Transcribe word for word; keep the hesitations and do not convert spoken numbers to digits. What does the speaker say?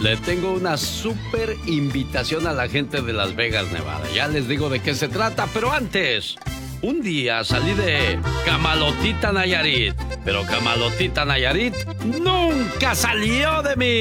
Le tengo una súper invitación a la gente de Las Vegas, Nevada. Ya les digo de qué se trata, pero antes, un día salí de Camalotita, Nayarit. Pero Camalotita, Nayarit nunca salió de mí.